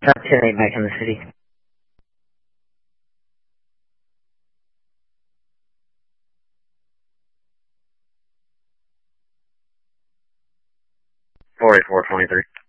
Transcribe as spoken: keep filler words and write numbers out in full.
Top ten eight back in the city. four eight four twenty-three.